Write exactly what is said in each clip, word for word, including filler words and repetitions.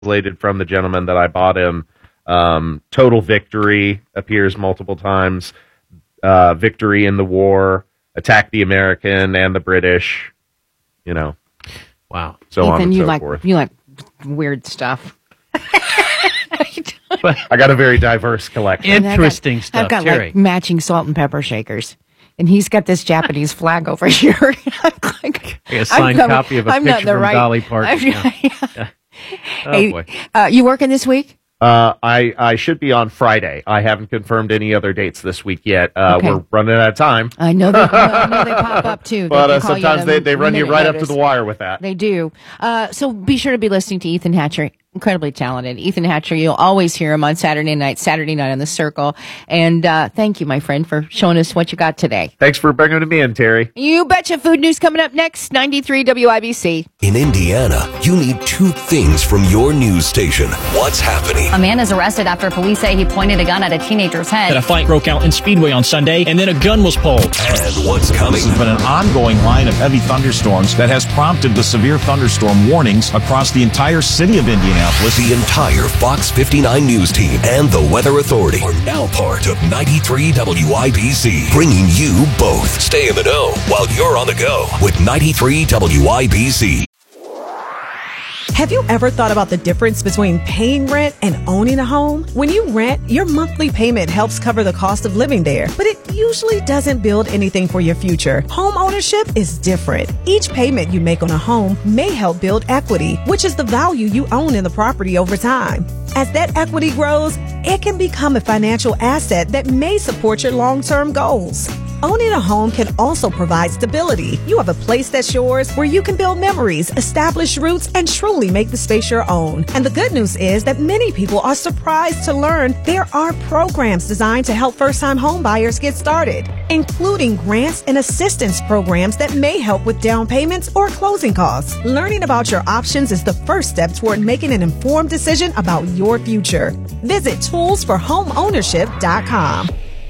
translated from the gentleman that I bought him. Um, Total Victory appears multiple times. Uh, Victory in the War, Attack the American and the British, you know. Wow. So Ethan, on and you so like, forth. You like weird stuff. I got a very diverse collection. Interesting I've got, stuff, I've got Terry. like matching salt and pepper shakers. And he's got this Japanese flag over here. I'm like, A signed I'm copy of a I'm not picture the from right, Dolly Parton. I'm- Yeah. yeah. Oh, Hey, boy. uh, you working this week? Uh, I, I should be on Friday. I haven't confirmed any other dates this week yet. Uh, Okay. We're running out of time. I know they, I know they pop up too. They But can uh, call you sometimes at a they, they run you minute right up notice. to the wire with that. They do. Uh, so be sure to be listening to Ethan Hatcher. Incredibly talented. Ethan Hatcher, you'll always hear him on Saturday night, Saturday night on The Circle. And uh, thank you, my friend, for showing us what you got today. Thanks for bringing me in, Terry. You betcha. Food news coming up next, ninety-three W I B C. In Indiana, you need two things from your news station. What's happening? A man is arrested after police say he pointed a gun at a teenager's head. That a fight broke out in Speedway on Sunday, and then a gun was pulled. And what's coming? There's been an ongoing line of heavy thunderstorms that has prompted the severe thunderstorm warnings across the entire city of Indianapolis. The entire Fox fifty-nine news team and the Weather Authority are now part of ninety-three W I B C, bringing you both. Stay in the know while you're on the go with ninety-three W I B C. Have you ever thought about the difference between paying rent and owning a home? When you rent, your monthly payment helps cover the cost of living there, but it usually doesn't build anything for your future. Home ownership is different. Each payment you make on a home may help build equity, which is the value you own in the property over time. As that equity grows, it can become a financial asset that may support your long-term goals. Owning a home can also provide stability. You have a place that's yours where you can build memories, establish roots, and truly make the space your own. And the good news is that many people are surprised to learn there are programs designed to help first-time home buyers get started, including grants and assistance programs that may help with down payments or closing costs. Learning about your options is the first step toward making an informed decision about your future. Visit tools for home ownership dot com.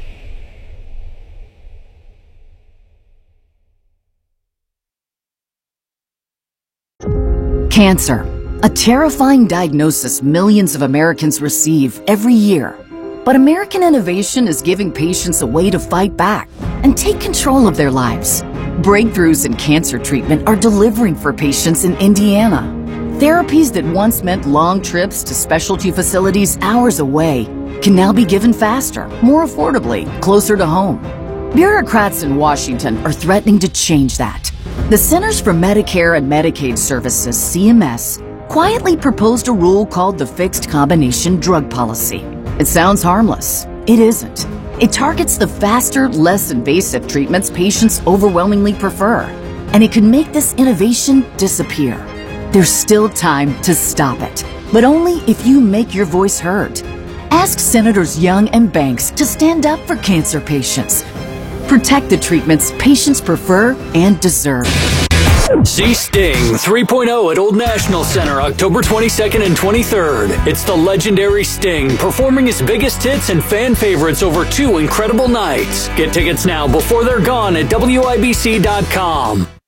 Cancer, a terrifying diagnosis millions of Americans receive every year. But American innovation is giving patients a way to fight back and take control of their lives. Breakthroughs in cancer treatment are delivering for patients in Indiana. Therapies that once meant long trips to specialty facilities hours away can now be given faster, more affordably, closer to home. Bureaucrats in Washington are threatening to change that. The Centers for Medicare and Medicaid Services, C M S, quietly proposed a rule called the Fixed Combination Drug Policy. It sounds harmless. It isn't. It targets the faster, less invasive treatments patients overwhelmingly prefer, and it could make this innovation disappear. There's still time to stop it, but only if you make your voice heard. Ask Senators Young and Banks to stand up for cancer patients. Protect the treatments patients prefer and deserve. See Sting three point oh at Old National Center October twenty-second and twenty-third. It's the legendary Sting performing his biggest hits and fan favorites over two incredible nights. Get tickets now before they're gone at W I B C dot com.